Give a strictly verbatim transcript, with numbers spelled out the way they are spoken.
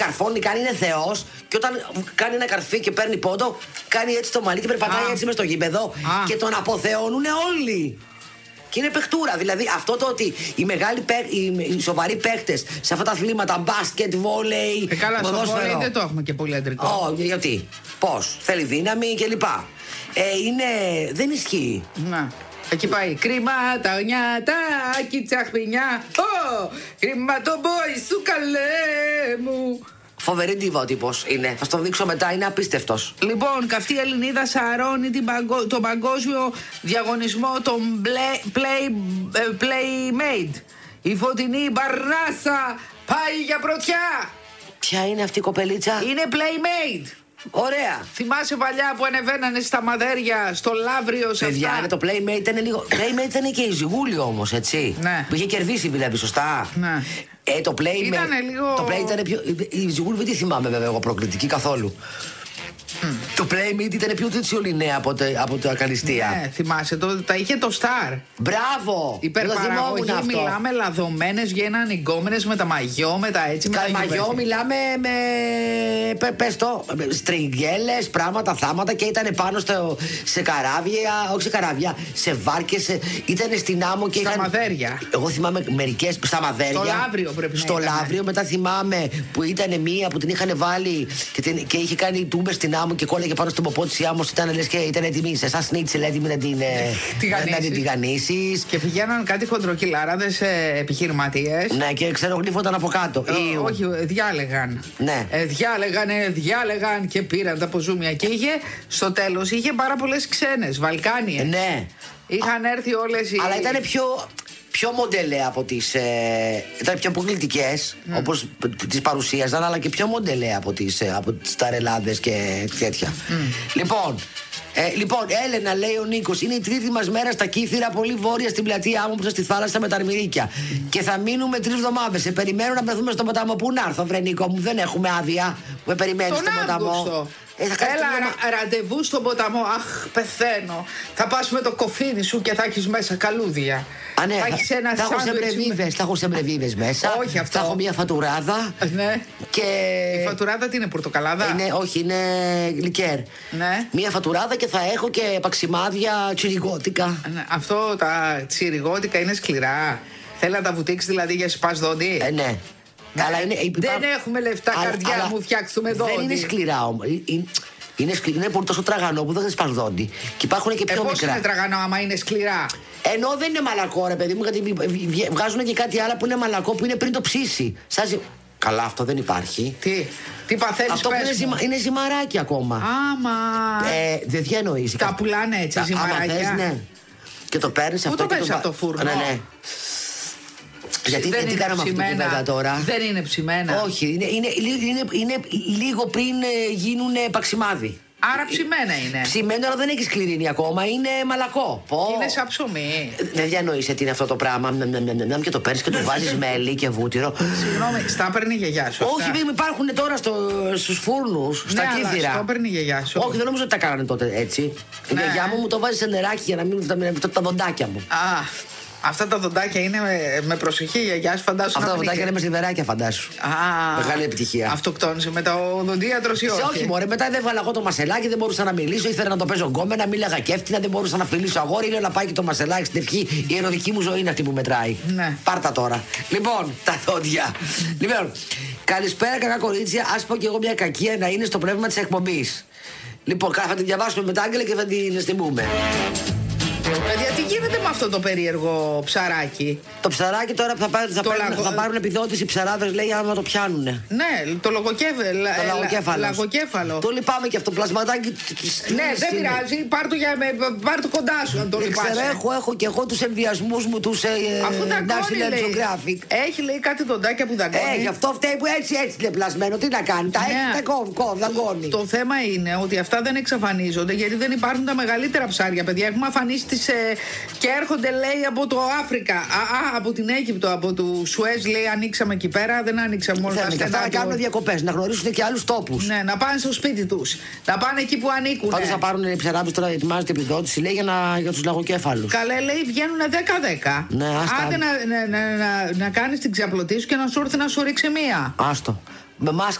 καρφώνει, κάνει είναι θεός. Και όταν κάνει ένα καρφί και παίρνει πόντο, κάνει έτσι το μαλλί και περπατάει ah. έτσι μες στο γήπεδο. Ah. Και τον αποθεώνουν όλοι. Και είναι παιχτούρα. Δηλαδή αυτό το ότι οι, μεγάλοι, οι, οι σοβαροί παίκτες σε αυτά τα αθλήματα, μπάσκετ, βόλεϊ. Ε, καλά, στο βόλεϊ δεν το έχουμε και πολύ αντρικό. Όχι, γιατί. Πώς, θέλει δύναμη κλπ. Ε, είναι. Δεν ισχύει. Να. Εκεί πάει. Κρυμάτα, νιάτα, τσαχπινιά. Ω! Κρίμα το μπόι σου, καλέ μου. Φοβερή ντίβα ο τύπος είναι. Θα στο δείξω μετά, είναι απίστευτος. Λοιπόν, καυτή Ελληνίδα σαρώνει την παγκο... τον παγκόσμιο διαγωνισμό των play... Play... Playmate. Η φωτεινή Μπαρνάσα πάει για πρωτιά. Ποια είναι αυτή η κοπελίτσα? Είναι Playmate. Ωραία. Θυμάσαι παλιά που ανεβαίνανε στα μαδέρια, στο Λαύριο, σε παιδιά, αυτά. Το Playmate ήταν λίγο. Playmate ήταν και η Ζιγούλη όμως, έτσι. Ναι. Που είχε κερδίσει δηλαδή, σωστά. Ναι. Ε, το Playmate. Ήτανε λίγο... Το Playmate ήταν πιο. Η Ζιγούλη δεν τη θυμάμαι βέβαια εγώ προκλητική καθόλου. Mm. Το Playmate ήταν πιο τέτοιο νέα από, από τα καλυστία. Ναι, θυμάσαι, το, τα είχε το Star. Μπράβο! Υπερπαραγωγή, μιλάμε λαδωμένες, γίνανε γκόμενες με τα μαγιό, με τα έτσι. Κα, με τα μαγιό, μιλάμε με. Πε, πες το, στριγγέλες, πράγματα, θάματα και ήταν πάνω στο, σε καράβια, όχι σε καράβια, σε βάρκες, ήταν στην άμμο και. Στα είχαν, μαδέρια. Εγώ θυμάμαι μερικές στα μαδέρια. Στο Λαύριο πρέπει στο να Στο Λαύριο, μετά θυμάμαι που ήταν μία που την είχαν βάλει και, την, και είχε κάνει τούμπες στην άμμο και κόλλαγε πάνω στον ποπό της η άμμος, ήταν λες και ήταν έτοιμη, σε εσάς σνίτσελ έτοιμη να την τηγανίσεις. Και πηγαίναν κάτι χοντροκυλάραδες ε, επιχειρηματίες. Ναι, και ξέρω γλύφονταν από κάτω. Ε, όχι, διάλεγαν. Ναι. Ε, διάλεγαν, ε, διάλεγαν και πήραν τα ποζούμια. Και είχε, στο τέλος, είχε πάρα πολλές ξένες, Βαλκάνιες. Ναι. Είχαν έρθει όλες οι. Αλλά ήταν πιο. Πιο μοντελέ από τις. Ε, ήταν πιο αποκλειτικές, mm. όπως τις παρουσίαζαν, αλλά και πιο μοντελέ από τις, ε, από τις ταρελάδες και τέτοια. Mm. Λοιπόν, ε, λοιπόν, Έλενα, λέει ο Νίκος, είναι η τρίτη μας μέρα στα Κύθυρα, πολύ βόρεια στην πλατεία Άμμου, στη θάλασσα με τα Αρμυρίκια. Mm. Και θα μείνουμε τρεις εβδομάδες. Σε περιμένω να βρεθούμε στον ποταμό. Πού να έρθω, βρε Νίκο μου, δεν έχουμε άδεια. Με περιμένεις στον ποταμό. Ε, Έλα, ρα, ραντεβού στον ποταμό. Αχ, πεθαίνω. Θα πας με το κοφίνι σου και θα έχεις μέσα καλούδια. Α, ναι, θα, έχεις ένα θα, έχω σεμπρεβίβες, θα έχω σεμπρεβίβες μέσα. Όχι αυτό. Θα έχω μια φατουράδα. Ναι. Και... Η φατουράδα τι είναι, πορτοκαλάδα? Είναι, όχι, είναι λικέρ. Ναι. Μια φατουράδα και θα έχω και παξιμάδια τσιριγότικα. Ναι, αυτό τα τσιριγότικα είναι σκληρά. Θέλει να τα βουτήξει δηλαδή για σπάς δόντι. Ε, ναι. Ναι. Αλλά είναι, υπά... Δεν έχουμε λεφτά, αλλά, καρδιά αλλά μου, φτιάξουμε δόντι. Δεν είναι σκληρά όμως. Είναι, είναι, σκληρά, είναι πολύ τόσο τραγανό που δεν σπάς δόντι. Και υπάρχουν και πιο ε, μικρά. Πώς είναι τραγανό άμα είναι σκληρά? Ενώ δεν είναι μαλακό, ρε παιδί μου, γιατί βγάζουν και κάτι άλλο που είναι μαλακό που είναι πριν το ψήσει. Σας... Καλά, αυτό δεν υπάρχει. Τι, τι παθαίνεις? Αυτό που είναι, ζυμα, είναι ζυμαράκι ακόμα. Άμα. Ε, δεν διανοείς. Τα πουλάνε έτσι, τα, ζυμαράκια. Θες, ναι. Και το παίρνεις αυτό. Πού το παίρνεις από το φούρνο? Ναι, ναι. Γιατί δεν τι κάναμε αυτή την κουβέντα τώρα? Δεν είναι ψημένα. Όχι, είναι, είναι, είναι, είναι λίγο πριν γίνουν παξιμάδι. Άρα ψημένα είναι. Ψημένο, αλλά δεν έχει σκληρίνει ακόμα, είναι μαλακό. Πω. Είναι σαν ψωμί. Δεν διανοείσαι τι είναι αυτό το πράγμα. Και το παίρνει και το βάζει μέλι και βούτυρο. Συγγνώμη, στα παίρνει η γιαγιά σου. Όχι, μην υπάρχουν τώρα στου φούρνου, στα Κύθυρα. Στα παίρνει η γιαγιά σου. Όχι, δεν νομίζω ότι τα κάνανε τότε έτσι. Η γιαγιά μου μου το βάζει σε νεράκι για να μην τα δοντάκια μου. Α. Αυτά τα δοντάκια είναι με, με προσοχή, η γιαγιά σου, φαντάσου. Αυτά τα δοντάκια είναι με σιδεράκια, φαντάσου. Α, μεγάλη επιτυχία. Αυτοκτόνησε με το δοντίατρο ή όχι? Όχι, μωρέ, μετά δεν βάλα εγώ το μασελάκι, δεν μπορούσα να μιλήσω. Ήθελα να το παίζω γκόμενα, μίλαγα και έφτιανα, δεν μπορούσα να φιλήσω αγόρι. Λέω να πάει και το μασελάκι στην ευχή. Η ερωτική μου ζωή είναι αυτή που μετράει. Ναι. Πάρτα τώρα. Λοιπόν, τα δόντια. Λοιπόν, καλησπέρα, κακά κορίτσια. Α πω κι εγώ μια κακία να είναι στο πνεύμα τη εκπομπή. Λοιπόν, θα την διαβάσουμε μετά, Άγγελε, και θα την εστιμούμε. Παιδιά, τι γίνεται με αυτό το περίεργο ψαράκι? Το ψαράκι τώρα θα, πάρουν, θα, πάρουν, λαγο... θα πάρουν επιδότηση οι ψαράδες, λέει, άμα το πιάνουνε. Ναι, το λογοκέφαλο. Το λαγοκέφαλο. λαγοκέφαλο. Το λυπάμαι και αυτό, πλασματάκι. Ναι, δεν πειράζει. Πάρ' το, για, πάρ' το κοντά σου, αν το λυπάσαι. Ξέρω, έχω, έχω και εγώ τους ενδιασμούς μου, τους National Geographic. Έχει, λέει, κάτι δοντάκια που δαγκώνει. Έχει, αυτό φταίει που έτσι έτσι είναι πλασμένο. Τι να κάνει, τα ναι. έχει, τα κόβει, κόβει, δαγκώνει. Το θέμα είναι ότι αυτά δεν εξαφανίζονται γιατί δεν υπάρχουν τα μεγαλύτερα ψάρια, παιδιά. Έχουμε αφανίσει τις. Ε, και έρχονται, λέει, από το Αφρικα. Α, α, από την Αίγυπτο, από το Σουέζ, λέει, ανοίξαμε εκεί πέρα. Δεν ανοίξαμε μόνο τα στενά. Να κάνουν διακοπές, να γνωρίσουν και άλλους τόπους. Ναι, να πάνε στο σπίτι τους. Να πάνε εκεί που ανήκουν. Πάντως θα πάρουν οι ψαράδες τώρα, ετοιμάζεται επιδότηση, λέει, για, να, για τους λαγοκέφαλους. Καλέ, λέει, βγαίνουν δέκα δέκα. Ναι, άστα. Άντε να, να, να, να, να κάνεις την ξαπλωτή σου και να σου έρθει να σου ρίξει μία. Άστο. Με μάσκα